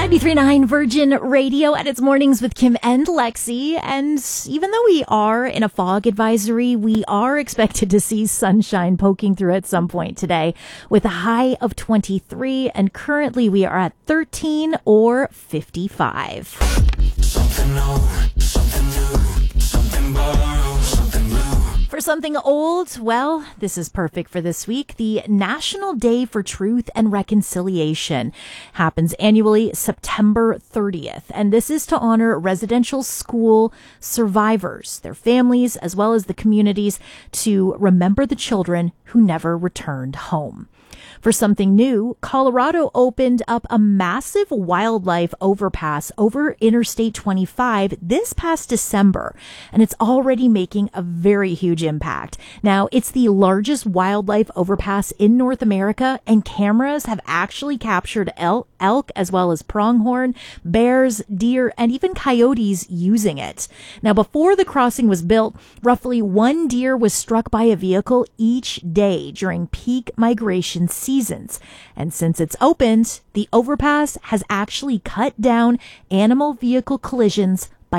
93.9 Virgin Radio at its mornings with Kim and Lexi. And even though we are in a fog advisory, we are expected to see sunshine poking through at some point today with a high of 23. And currently we are at 13 or 55. Something old, something new, something borrowed, something blue. For something old, well, this is perfect for this week. The National Day for Truth and Reconciliation happens annually September 30th. And this is to honor residential school survivors, their families, as well as the communities to remember the children who never returned home. For something new, Colorado opened up a massive wildlife overpass over Interstate 25 this past December, and it's already making a very huge impact. Now, it's the largest wildlife overpass in North America, and cameras have actually captured elk as well as pronghorn, bears, deer, and even coyotes using it. Now, before the crossing was built, roughly one deer was struck by a vehicle each day during peak migration seasons. And since it's opened, the overpass has actually cut down animal vehicle collisions by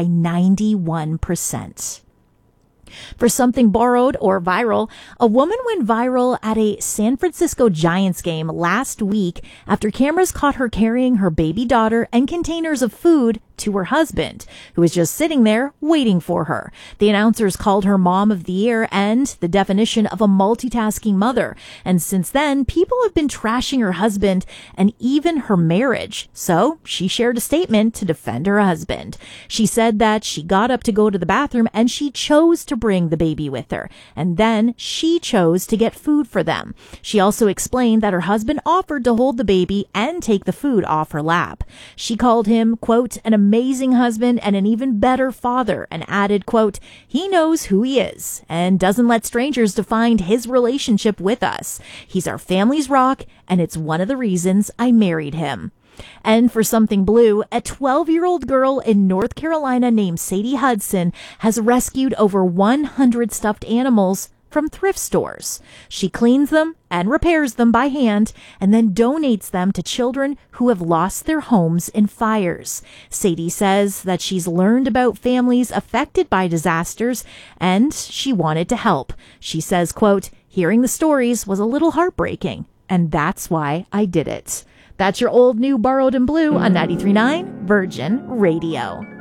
91%. For something borrowed or viral, a woman went viral at a San Francisco Giants game last week after cameras caught her carrying her baby daughter and containers of food to her husband, who was just sitting there waiting for her. The announcers called her Mom of the Year and the definition of a multitasking mother. And since then, people have been trashing her husband and even her marriage. So she shared a statement to defend her husband. She said that she got up to go to the bathroom and she chose to bring the baby with her. And then she chose to get food for them. She also explained that her husband offered to hold the baby and take the food off her lap. She called him, quote, an amazing husband and an even better father, and added, quote, he knows who he is and doesn't let strangers define his relationship with us. He's our family's rock, and it's one of the reasons I married him. And for something blue, a 12-year-old girl in North Carolina named Sadie Hudson has rescued over 100 stuffed animals from thrift stores. She cleans them and repairs them by hand and then donates them to children who have lost their homes in fires. Sadie says that she's learned about families affected by disasters and she wanted to help. She says, quote, hearing the stories was a little heartbreaking, and that's why I did it. That's your old, new, borrowed, and blue on 93.9 Virgin Radio.